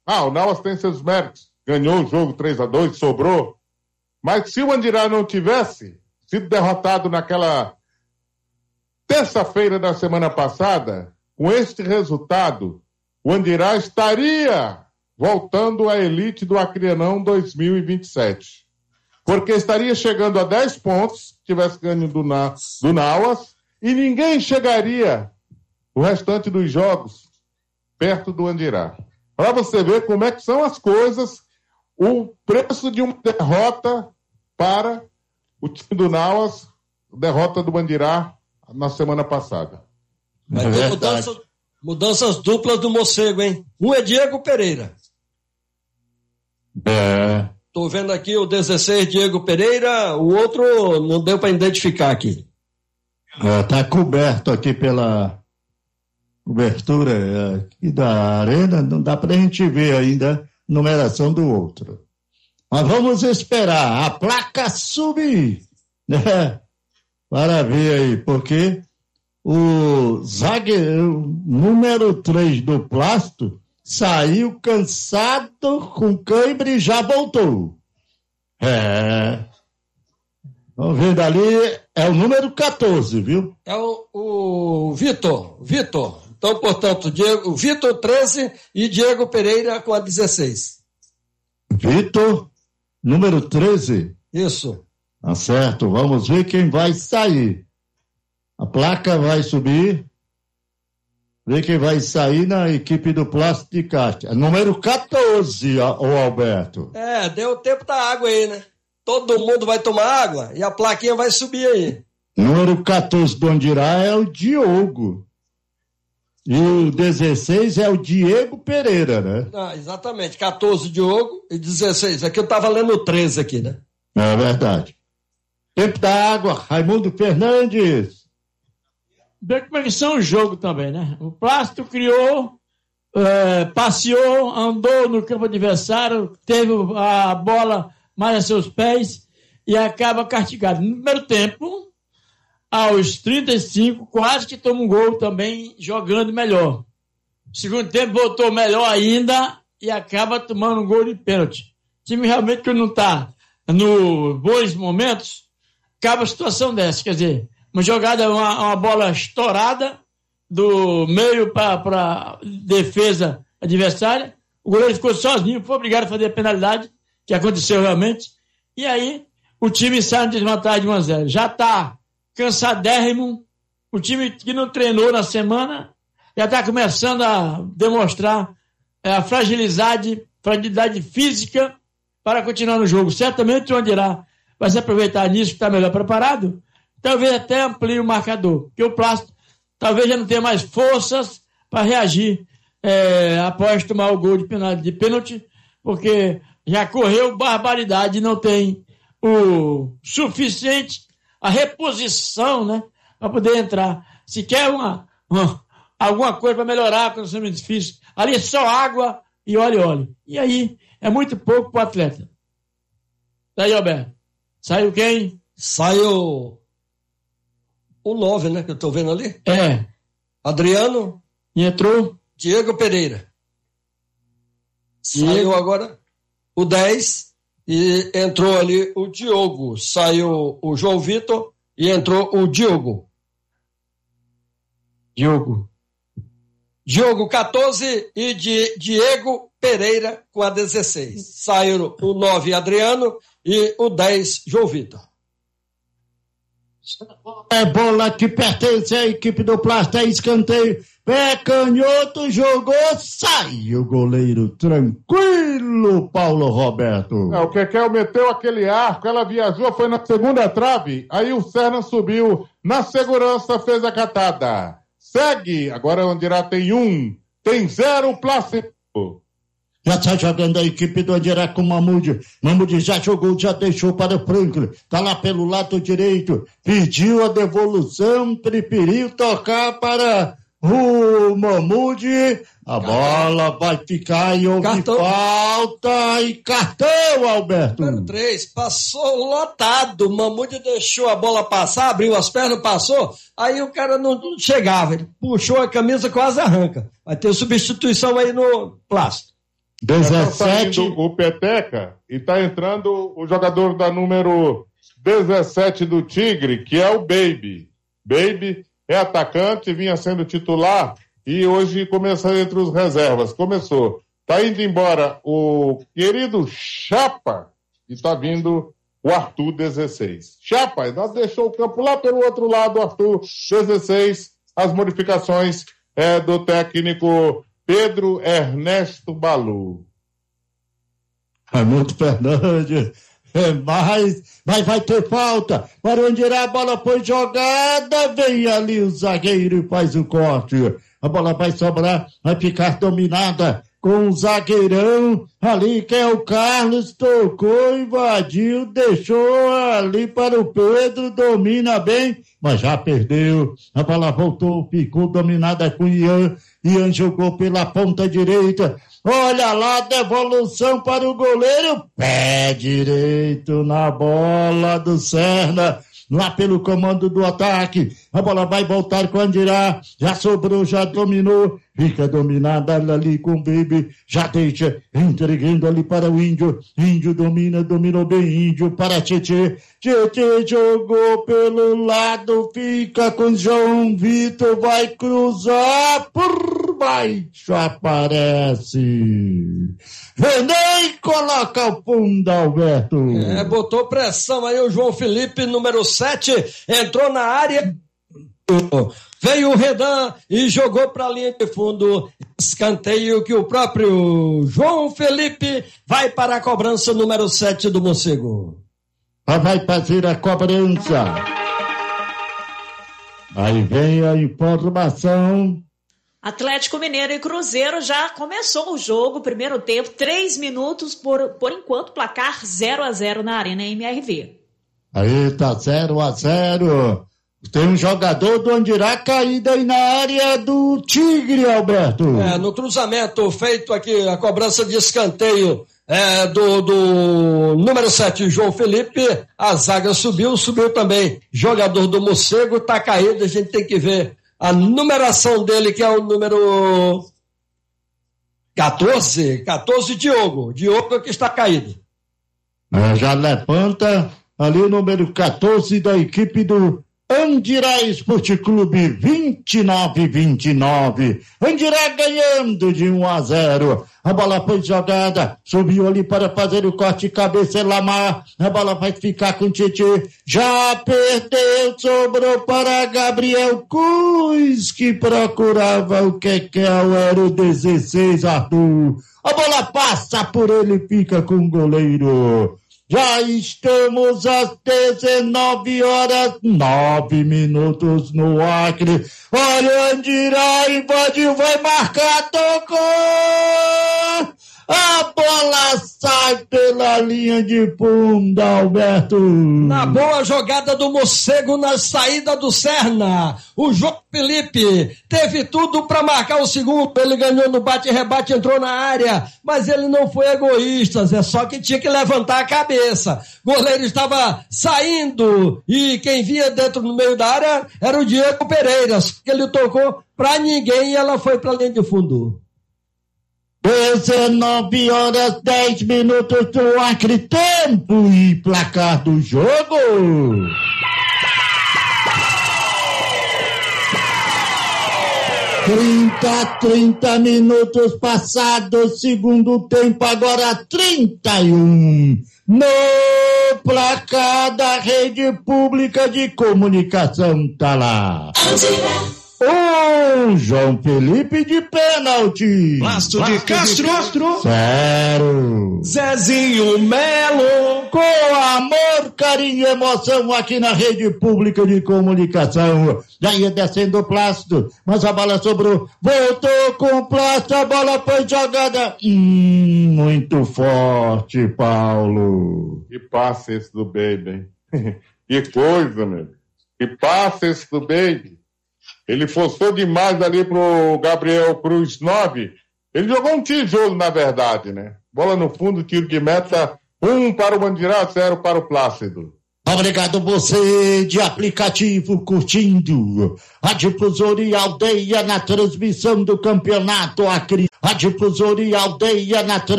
o Nauas tem seus méritos, ganhou o jogo 3-2, sobrou. Mas se o Andirá não tivesse sido derrotado naquela terça-feira da semana passada, com este resultado, o Andirá estaria voltando à elite do Acreanão 2027. Porque estaria chegando a 10 pontos, se tivesse ganho do Nauas, e ninguém chegaria, o restante dos jogos, perto do Andirá. Para você ver como é que são as coisas, o preço de uma derrota para o time do Nauas, derrota do Andirá na semana passada. Vai ter mudanças duplas do Morcego, hein? Um é Diego Pereira. Tô vendo aqui o 16, Diego Pereira, o outro não deu para identificar aqui. Tá coberto aqui pela cobertura aqui da arena, não dá pra gente ver ainda a numeração do outro. Mas vamos esperar a placa subir, né? Para ver aí, porque o zagueiro número 3 do Plástico saiu cansado com cãibra e já voltou. Vamos vendo ali, é o número 14, viu? É o Vitor. Então, portanto, Vitor 13 e Diego Pereira com a 16. Vitor, número 13? Isso. Tá certo, vamos ver quem vai sair. A placa vai subir. Ver quem vai sair na equipe do Plástico de Castro. Número 14, o Alberto. Deu o tempo da água aí, né? Todo mundo vai tomar água e a plaquinha vai subir aí. Número 14 do Andirá é o Diogo. E o 16 é o Diego Pereira, né? Exatamente, 14 Diogo e 16. Aqui eu tava lendo o 13 aqui, né? É verdade. Tempo da água, Raimundo Fernandes. Ver como é que são o jogo também, né? O Plástico criou, passeou, andou no campo adversário, teve a bola mais a seus pés e acaba castigado. No primeiro tempo, aos 35, quase que toma um gol também, jogando melhor. No segundo tempo, voltou melhor ainda e acaba tomando um gol de pênalti. O time realmente, quando não está nos bons momentos, acaba a situação dessa. Quer dizer, uma jogada, uma bola estourada do meio para defesa adversária. O goleiro ficou sozinho, foi obrigado a fazer a penalidade, que aconteceu realmente. E aí, o time sai em desvantagem de 1-0. Já está cansadérrimo. O time que não treinou na semana já está começando a demonstrar a fragilidade física para continuar no jogo. Certamente o Andirá vai se aproveitar disso, que está melhor preparado. Talvez até amplie o marcador, porque o Plástico talvez já não tenha mais forças para reagir após tomar o gol de pênalti, porque já correu barbaridade e não tem o suficiente, a reposição, né, para poder entrar. Se quer alguma coisa para melhorar a condição física, ali é só água e óleo. E aí é muito pouco para o atleta. Daí, Alberto, saiu quem? Saiu o 9, né, que eu estou vendo ali. Adriano. E entrou? Diego Pereira. Saiu agora o 10 e entrou ali o Diogo. Saiu o João Vitor e entrou o Diogo. Diogo 14 e Diego Pereira com a 16. Saíram o 9 Adriano e o 10 João Vitor. É bola que pertence à equipe do Plástico, é escanteio, pé canhoto, jogou, saiu o goleiro tranquilo, Paulo Roberto. O Kekel meteu aquele arco, ela viajou, foi na segunda trave, aí o Serna subiu, na segurança fez a catada. Segue, agora o Andirá tem 0 Plástico. Já está jogando a equipe do Andirá com o Mahmoud. Mahmoud já jogou, já deixou para o Franklin. Está lá pelo lado direito. Pediu a devolução, preferiu tocar para o Mahmoud. A bola vai ficar e houve falta e cartão, Alberto. Número 3, passou lotado. O Mahmoud deixou a bola passar, abriu as pernas, passou. Aí o cara não chegava. Ele puxou a camisa, quase arranca. Vai ter substituição aí no Plástico. 17. O Peteca, e está entrando o jogador da número 17 do Tigre, que é o Baby. Baby é atacante, vinha sendo titular e hoje começa entre os reservas. Começou. Está indo embora o querido Chapa e está vindo o Arthur 16. Chapa, nós deixou o campo lá pelo outro lado, Arthur 16. As modificações do técnico Pedro Ernesto Balu. Raimundo Fernandes, mas vai ter falta. Para onde irá a bola foi jogada, vem ali o zagueiro e faz o corte. A bola vai sobrar, vai ficar dominada com o zagueirão ali, que é o Carlos, tocou, invadiu, deixou ali para o Pedro, domina bem, mas já perdeu. A bola voltou, ficou dominada com o Ian. Ian jogou pela ponta direita. Olha lá, devolução para o goleiro. Pé direito na bola do Serna. Lá pelo comando do ataque. A bola vai voltar com o Andirá. Já sobrou, já dominou. Fica dominada ali com o Baby. Já deixa, entregando ali para o Índio. Índio dominou bem. Índio para Tietê. Tietê jogou pelo lado. Fica com João Vitor. Vai cruzar. Por baixo aparece. René coloca o fundo, Alberto. Botou pressão aí o João Felipe, número 7, entrou na área, veio o Redan e jogou para a linha de fundo, escanteio que o próprio João Felipe vai para a cobrança número 7 do Morcego. Vai fazer a cobrança. Aí vem a informação. Atlético Mineiro e Cruzeiro já começou o jogo, primeiro tempo, 3 minutos, por enquanto, placar 0-0 na Arena MRV. Aí tá 0-0. Tem um jogador do Andirá caído aí na área do Tigre, Alberto. No cruzamento feito aqui, a cobrança de escanteio do número 7, João Felipe, a zaga subiu também. Jogador do Morcego tá caído, a gente tem que ver a numeração dele, que é o número 14, Diogo que está caído. Já levanta ali o número 14 da equipe do Andirá Esporte Clube, 29-29. Andirá ganhando de 1-0. A bola foi jogada, subiu ali para fazer o corte de cabeça, Lamar. A bola vai ficar com o Tietê. Já perdeu, sobrou para Gabriel Cruz, que procurava o Kekel, era o 16, Arthur. A bola passa por ele, fica com o goleiro. Já estamos às 19h09 no Acre. Olha o Andirá, invadiu, vai marcar, tocou! A bola sai pela linha de fundo, Alberto. Na boa jogada do Morcego na saída do Serna. O João Felipe teve tudo para marcar o segundo. Ele ganhou no bate-rebate, entrou na área. Mas ele não foi egoísta, é só que tinha que levantar a cabeça. O goleiro estava saindo e quem vinha dentro no meio da área era o Diego Pereira. Que ele tocou para ninguém e ela foi para a linha de fundo. 19h10 do Acre, tempo e placar do jogo. 30 minutos passados, segundo tempo, agora 31. No placar da Rede Pública de Comunicação, tá lá. João Felipe de pênalti. Pasto de Castro. 0. Zezinho Melo. Com amor, carinho e emoção aqui na Rede Pública de Comunicação. Já ia descendo o Plácido, mas a bola sobrou. Voltou com o Plácido, a bola foi jogada. Muito forte, Paulo. Que passe esse do Baby, hein? Que coisa, meu. Que passe esse do Baby. Ele forçou demais ali pro Gabriel Cruz 9. Ele jogou um tijolo, na verdade, né? Bola no fundo, tiro de meta, 1 para o Andirá, 0 para o Plácido. Obrigado você de aplicativo curtindo a Difusora e Aldeia na transmissão do Campeonato Acre. A Difusora e Aldeia na transmissão